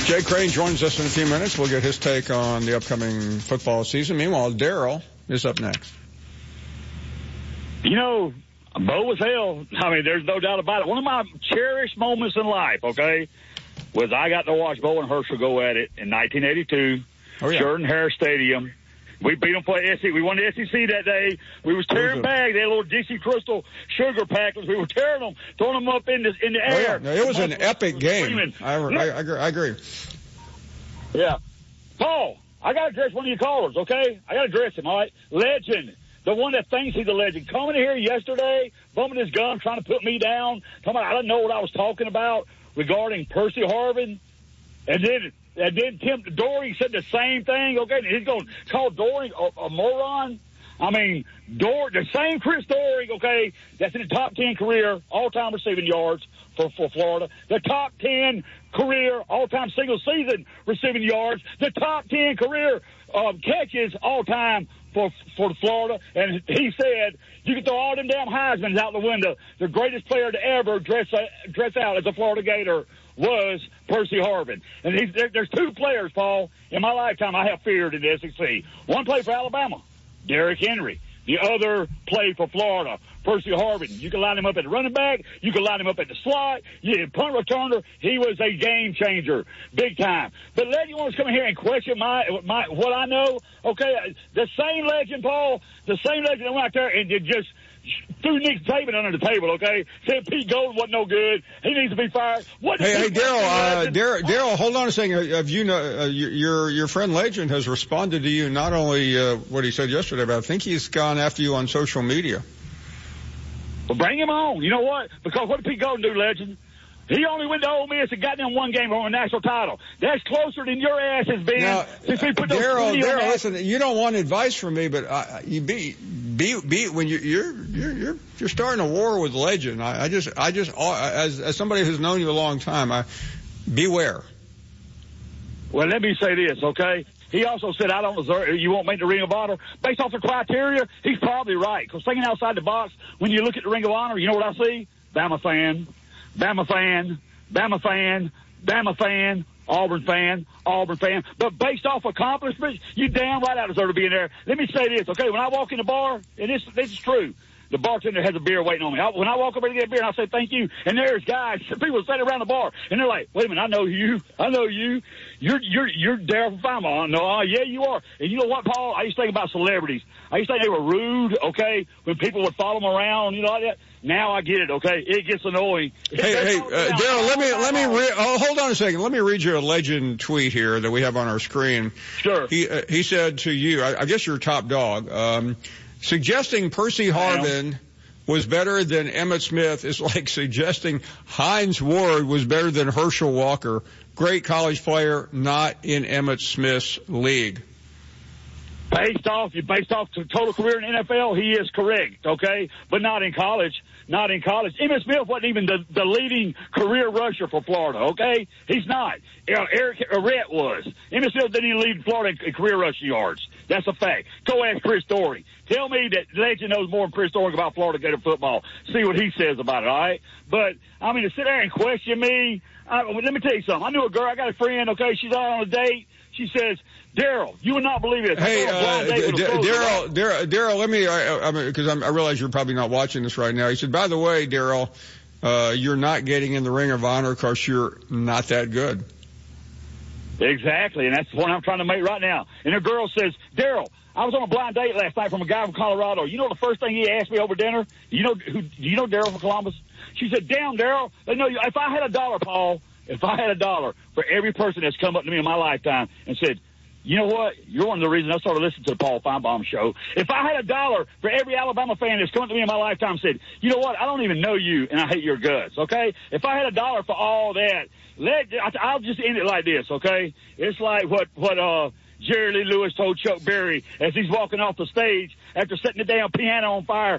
Jay Crane joins us in a few minutes. We'll get his take on the upcoming football season. Meanwhile, Daryl is up next. You know, Bo was hell. I mean, there's no doubt about it. One of my cherished moments in life, okay, was I got to watch Bo and Herschel go at it in 1982, Jordan-Hare Stadium. We beat them for SEC. We won the SEC that day. We was tearing bags. They had little DC Crystal sugar packets. We were tearing them, throwing them up in the air. Yeah. No, it was an epic game. I agree. Yeah. Paul, I got to address one of your callers, okay? I got to address him, all right? Legend. The one that thinks he's a legend. Coming here yesterday, bumping his gun, trying to put me down. Talking about I didn't know what I was talking about regarding Percy Harvin. And then Tim Dory said the same thing, okay? And he's going to call Dory a moron. I mean, the same Chris Dory, okay, that's in the top 10 career all-time receiving yards for Florida. The top 10 career all-time single-season receiving yards. The top 10 career catches all-time for Florida. And he said, you can throw all them damn Heismans out the window. The greatest player to ever dress out as a Florida Gator was Percy Harvin. And there's two players, Paul, in my lifetime I have feared in the SEC. One played for Alabama, Derrick Henry. The other played for Florida, Percy Harvin. You can line him up at the running back. You can line him up at the slot. Yeah, punt returner. He was a game changer, big time. But Legend wants to come in here and question what I know. Okay, the same Legend, Paul, the same Legend that went out there and did just threw Nick Saban under the table, okay? Said Pete Gold wasn't no good. He needs to be fired. Hey, Daryl, hold on a second. Have you know your friend Legend has responded to you not only what he said yesterday, but I think he's gone after you on social media. Well, bring him on. You know what? Because what did Pete Gold do, Legend? He only went to Ole Miss and got them one game on a national title. That's closer than your ass has been now, since we put those Daryl, listen, you don't want advice from me, but you be when you're starting a war with Legend. I just as somebody who's known you a long time, beware. Well, let me say this, okay? He also said, I don't deserve, you won't make the Ring of Honor. Based off the criteria, he's probably right. Because thinking outside the box, when you look at the Ring of Honor, you know what I see? Bama fan, Bama fan, Bama fan, Bama fan, Auburn fan, Auburn fan. But based off accomplishments, you damn right I deserve to be in there. Let me say this, okay? When I walk in the bar, and this is true, the bartender has a beer waiting on me. When I walk over to get a beer, and I say, thank you, and there's guys, people sitting around the bar, and they're like, wait a minute, I know you. You're Daryl Fama. No, yeah, you are. And you know what, Paul? I used to think about celebrities. I used to think they were rude, okay, when people would follow them around, you know, like that. Now I get it, okay? It gets annoying. Hey, Daryl, hold on a second. Let me read you a Legend tweet here that we have on our screen. Sure. He said to you, I guess you're top dog, suggesting Percy Harvin was better than Emmitt Smith is like suggesting Hines Ward was better than Herschel Walker. Great college player, not in Emmitt Smith's league. Based off the total career in NFL, he is correct, okay? But not in college. Not in college. Emmitt Smith wasn't even the leading career rusher for Florida, okay? He's not. Eric Arrett was. Emmitt Smith didn't even lead Florida in career rushing yards. That's a fact. Go ask Chris Dory. Tell me that Legend knows more than Chris Dory about Florida Gator football. See what he says about it, all right? But, I mean, to sit there and question me, let me tell you something. I knew a girl. I got a friend, okay? She's out on a date. She says, Daryl, you would not believe this. Hey, Daryl, let me, because I realize you're probably not watching this right now. He said, by the way, Daryl, you're not getting in the Ring of Honor because you're not that good. Exactly, and that's the point I'm trying to make right now. And the girl says, Daryl, I was on a blind date last night from a guy from Colorado. You know the first thing he asked me over dinner? Do you know Daryl from Columbus? She said, damn, Daryl, if I had $1, Paul, if I had $1 for every person that's come up to me in my lifetime and said, you know what? You're one of the reasons I started listening to the Paul Feinbaum show. If I had $1 for every Alabama fan that's come up to me in my lifetime and said, you know what? I don't even know you and I hate your guts, okay? If I had $1 for all that, I'll just end it like this, okay? It's like what Jerry Lee Lewis told Chuck Berry as he's walking off the stage after setting the damn piano on fire